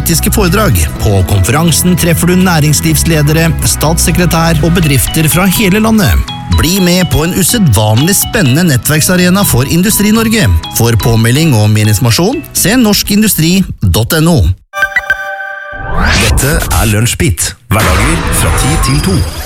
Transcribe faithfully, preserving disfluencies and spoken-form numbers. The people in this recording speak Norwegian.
politiske foredrag. På konferansen treffer du næringslivsledere, statssekretær og bedrifter fra hele landet. Bli med på en usedvanlig spennende nettverksarena for Industri-Norge. For påmelding og mer informasjon, se norskindustri punktum no. Dette er Lunsjbit, hverdager fra ti til to.